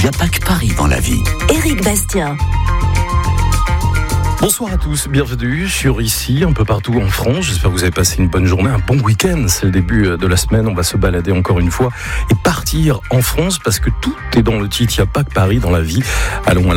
n'y a pas que Paris dans la vie. Éric Bastien. Bonsoir à tous, bienvenue sur Ici, un peu partout en France. J'espère que vous avez passé une bonne journée, un bon week-end. C'est le début de la semaine, on va se balader encore une fois et partir en France parce que tout est dans le titre, il n'y a pas que Paris dans la vie. Allons à